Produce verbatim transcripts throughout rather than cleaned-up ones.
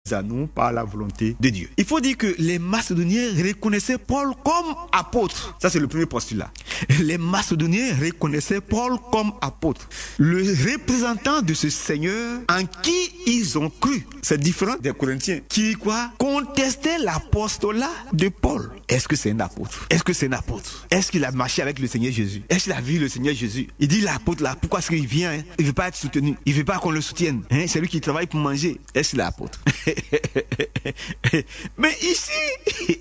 à nous par la volonté de Dieu. Il faut dire que les Macédoniens reconnaissaient Paul comme apôtre. Ça, c'est le premier postulat. Les Macédoniens reconnaissaient Paul comme apôtre, le représentant de ce Seigneur en qui ils ont cru. C'est différent des Corinthiens qui, quoi, contestaient l'apostolat de Paul. Est-ce que c'est un apôtre? Est-ce que c'est un apôtre? Est-ce qu'il a marché avec le Seigneur Jésus? Est-ce qu'il a vu le Seigneur Jésus? Il dit l'apôtre là, pourquoi est-ce qu'il vient? Hein? Il ne veut pas être soutenu. Il ne veut pas qu'on le soutienne. Hein? C'est lui qui travaille pour manger. Est-ce qu'il est apôtre? Mais ici,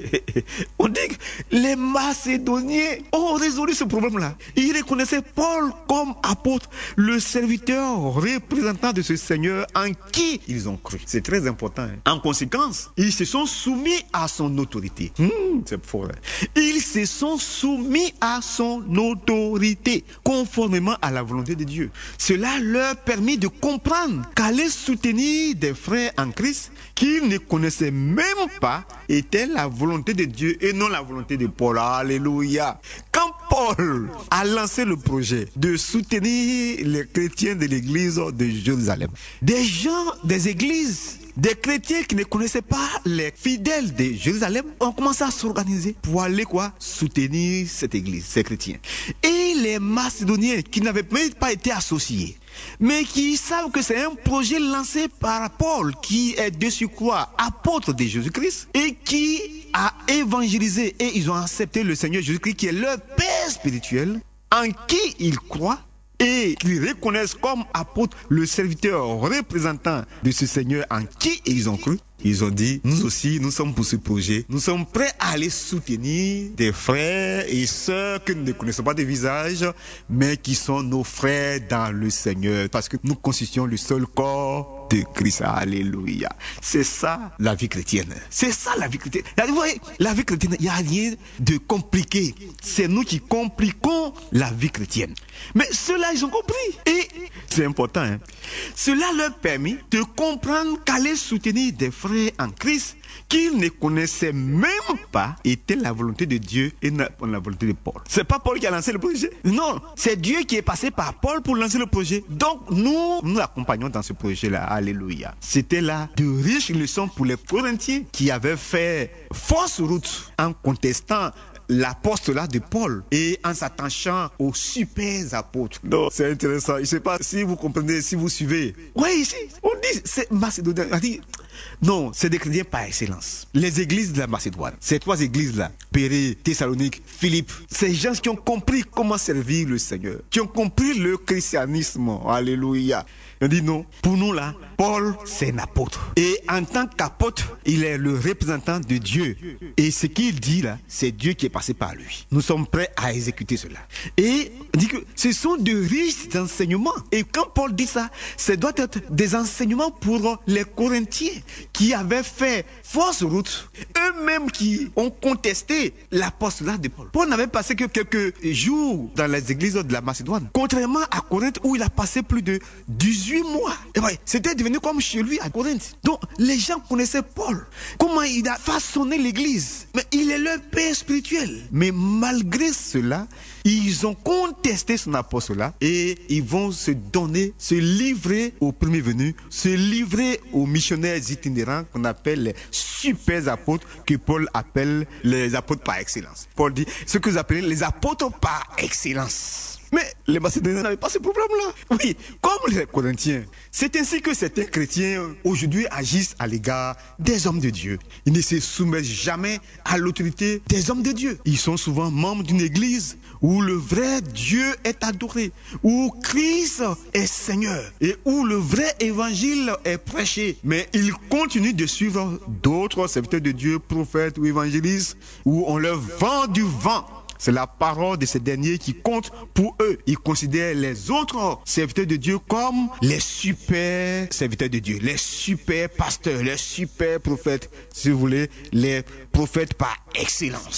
on dit que les Macédoniens ont résolu ce problème-là. Ils reconnaissaient Paul comme apôtre, le serviteur représentant de ce Seigneur en qui ils ont cru. C'est très important. Hein? En conséquence, ils se sont soumis à son autorité. Mmh, c'est fort. Hein? Ils se sont soumis à son autorité, conformément à la volonté de Dieu. Cela leur permet de comprendre qu'aller soutenir des frères en Christ qu'ils ne connaissaient même pas était la volonté de Dieu et non la volonté de Paul. Alléluia. Quand Paul a lancé le projet de soutenir les chrétiens de l'église de Jérusalem, des gens des églises, des chrétiens qui ne connaissaient pas les fidèles de Jérusalem ont commencé à s'organiser pour aller quoi? Soutenir cette église, ces chrétiens. Et les Macédoniens qui n'avaient même pas été associés, mais qui savent que c'est un projet lancé par Paul, qui est de surcroît apôtre de Jésus-Christ et qui a évangélisé, et ils ont accepté le Seigneur Jésus-Christ qui est leur Père spirituel, en qui ils croient, et qu'ils reconnaissent comme apôtre le serviteur représentant de ce Seigneur en qui ils ont cru. Ils ont dit, nous aussi, nous sommes pour ce projet. Nous sommes prêts à aller soutenir des frères et sœurs que nous ne connaissons pas de visage, mais qui sont nos frères dans le Seigneur. Parce que nous constituons le seul corps de Christ. Alléluia. C'est ça la vie chrétienne. C'est ça la vie chrétienne. Vous voyez, la vie chrétienne, il n'y a rien de compliqué. C'est nous qui compliquons la vie chrétienne. Mais ceux-là, ils ont compris. Et c'est important. Hein? Cela leur permet de comprendre qu'aller soutenir des frères en Christ qu'ils ne connaissaient même pas était la volonté de Dieu et non la volonté de Paul. C'est pas Paul qui a lancé le projet. Non, c'est Dieu qui est passé par Paul pour lancer le projet. Donc nous, nous l'accompagnons dans ce projet-là. Alléluia. C'était là de riches leçons pour les Corinthiens qui avaient fait fausse route en contestant l'apostolat de Paul et en s'attachant aux super apôtres. Donc, c'est intéressant. Je ne sais pas si vous comprenez, si vous suivez. Oui, ici, on dit, c'est Macédoine. On dit, non, c'est des chrétiens par excellence. Les églises de la Macédoine, ces trois églises-là, Pérée, Thessalonique, Philippe, ces gens qui ont compris comment servir le Seigneur, qui ont compris le christianisme. Alléluia. On dit non, pour nous là, Paul, c'est un apôtre. Et en tant qu'apôtre, il est le représentant de Dieu. Et ce qu'il dit là, c'est Dieu qui est passé par lui. Nous sommes prêts à exécuter cela. Et on dit que ce sont de riches enseignements. Et quand Paul dit ça, ça doit être des enseignements pour les Corinthiens qui avaient fait fausse route, eux-mêmes qui ont contesté l'apostolat de Paul. Paul n'avait passé que quelques jours dans les églises de la Macédoine, contrairement à Corinthe où il a passé plus de dix-huit mois. Et ouais, c'était devenu comme chez lui à Corinthe. Donc les gens connaissaient Paul, comment il a façonné l'église, mais il est leur père spirituel. Mais malgré cela, ils ont contesté son apostolat et ils vont se donner, se livrer aux premiers venus, se livrer aux missionnaires itinérants qu'on appelle les super apôtres, que Paul appelle les apôtres par excellence. Paul dit ce que vous appelez les apôtres par excellence. Mais les Macédoniens n'avaient pas ce problème-là. Oui, comme les Corinthiens. C'est ainsi que certains chrétiens aujourd'hui agissent à l'égard des hommes de Dieu. Ils ne se soumettent jamais à l'autorité des hommes de Dieu. Ils sont souvent membres d'une église où le vrai Dieu est adoré, où Christ est Seigneur et où le vrai évangile est prêché. Mais ils continuent de suivre d'autres serviteurs de Dieu, prophètes ou évangélistes, où on leur vend du vent. C'est la parole de ces derniers qui compte pour eux. Ils considèrent les autres serviteurs de Dieu comme les super serviteurs de Dieu, les super pasteurs, les super prophètes, si vous voulez, les prophètes par excellence.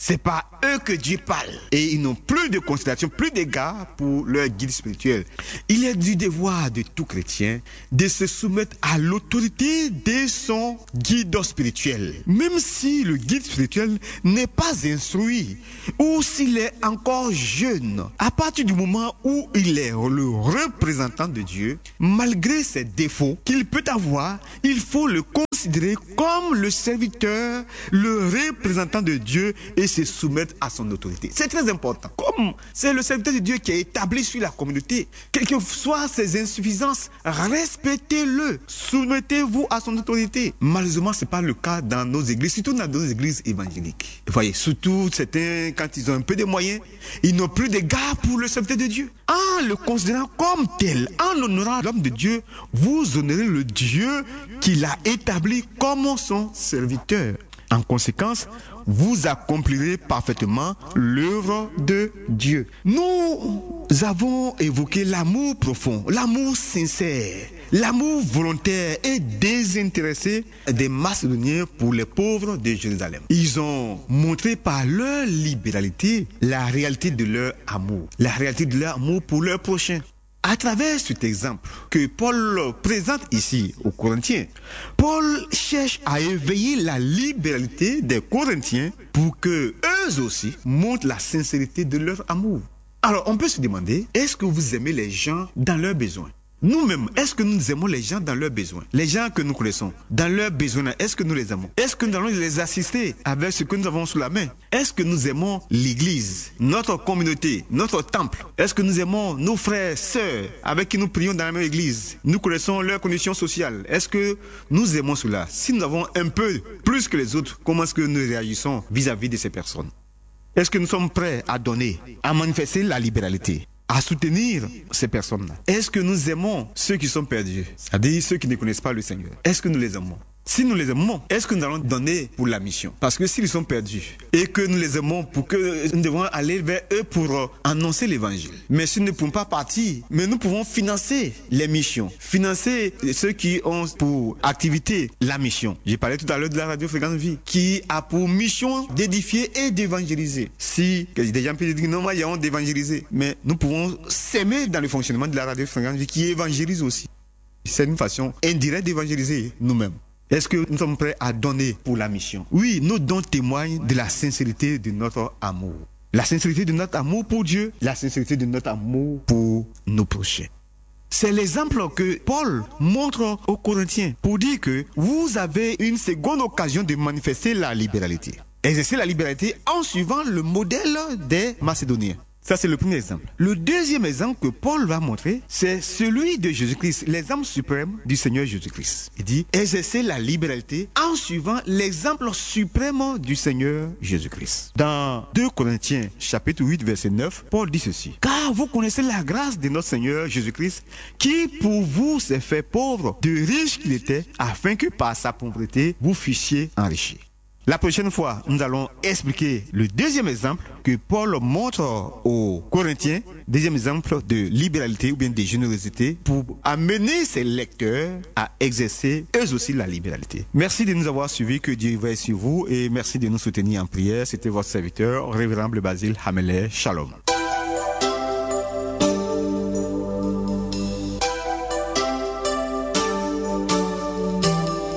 C'est par eux que Dieu parle. Et ils n'ont plus de considération, plus d'égard pour leur guide spirituel. Il est du devoir de tout chrétien de se soumettre à l'autorité de son guide spirituel. Même si le guide spirituel n'est pas instruit ou s'il est encore jeune, à partir du moment où il est le représentant de Dieu, malgré ses défauts qu'il peut avoir, il faut le considérer comme le serviteur, le représentant de Dieu et se soumettre à son autorité. C'est très important. Comme c'est le serviteur de Dieu qui est établi sur la communauté, quelles que soient ses insuffisances, respectez-le. Soumettez-vous à son autorité. Malheureusement, ce n'est pas le cas dans nos églises, surtout dans nos églises évangéliques. Vous voyez, surtout certains, quand ils ont un peu de moyens, ils n'ont plus d'égard pour le serviteur de Dieu. En le considérant comme tel, en honorant l'homme de Dieu, vous honorez le Dieu qu'il a établi comme son serviteur. En conséquence, vous accomplirez parfaitement l'œuvre de Dieu. Nous avons évoqué l'amour profond, l'amour sincère, l'amour volontaire et désintéressé des Macédoniens pour les pauvres de Jérusalem. Ils ont montré par leur libéralité la réalité de leur amour, la réalité de leur amour pour leur prochain. À travers cet exemple que Paul présente ici aux Corinthiens, Paul cherche à éveiller la libéralité des Corinthiens pour que eux aussi montrent la sincérité de leur amour. Alors on peut se demander, est-ce que vous aimez les gens dans leurs besoins? Nous-mêmes, est-ce que nous aimons les gens dans leurs besoins? Les gens que nous connaissons, dans leurs besoins, est-ce que nous les aimons? Est-ce que nous allons les assister avec ce que nous avons sous la main? Est-ce que nous aimons l'Église, notre communauté, notre temple? Est-ce que nous aimons nos frères, sœurs, avec qui nous prions dans la même Église? Nous connaissons leurs conditions sociales. Est-ce que nous aimons cela? Si nous avons un peu plus que les autres, comment est-ce que nous réagissons vis-à-vis de ces personnes? Est-ce que nous sommes prêts à donner, à manifester la libéralité, à soutenir ces personnes-là? Est-ce que nous aimons ceux qui sont perdus, c'est-à-dire ceux qui ne connaissent pas le Seigneur? Est-ce que nous les aimons? Si nous les aimons, est-ce que nous allons donner pour la mission? Parce que s'ils sont perdus et que nous les aimons, pour que nous devons aller vers eux pour annoncer l'évangile. Mais si nous ne pouvons pas partir, mais nous pouvons financer les missions, financer ceux qui ont pour activité la mission. J'ai parlé tout à l'heure de la radio Fréquence Vie, qui a pour mission d'édifier et d'évangéliser. Si des gens peuvent dire non, moi, il y a honte d'évangéliser, mais nous pouvons s'aimer dans le fonctionnement de la radio Fréquence Vie qui évangélise aussi. C'est une façon indirecte d'évangéliser nous-mêmes. Est-ce que nous sommes prêts à donner pour la mission? Oui, nos dons témoignent de la sincérité de notre amour. La sincérité de notre amour pour Dieu, la sincérité de notre amour pour nos prochains. C'est l'exemple que Paul montre aux Corinthiens pour dire que vous avez une seconde occasion de manifester la libéralité. Exercer la libéralité en suivant le modèle des Macédoniens. Ça, c'est le premier exemple. Le deuxième exemple que Paul va montrer, c'est celui de Jésus-Christ, l'exemple suprême du Seigneur Jésus-Christ. Il dit, exercer la libéralité en suivant l'exemple suprême du Seigneur Jésus-Christ. Dans deux Corinthiens, chapitre huit, verset neuf, Paul dit ceci. Car vous connaissez la grâce de notre Seigneur Jésus-Christ, qui pour vous s'est fait pauvre, de riche qu'il était, afin que par sa pauvreté, vous fussiez enrichis. La prochaine fois, nous allons expliquer le deuxième exemple que Paul montre aux Corinthiens, deuxième exemple de libéralité ou bien de générosité pour amener ses lecteurs à exercer eux aussi la libéralité. Merci de nous avoir suivis, que Dieu veille sur vous et merci de nous soutenir en prière. C'était votre serviteur, Révérend Basile Hamelé. Shalom.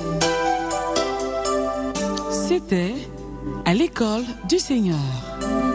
C'était à l'école du Seigneur.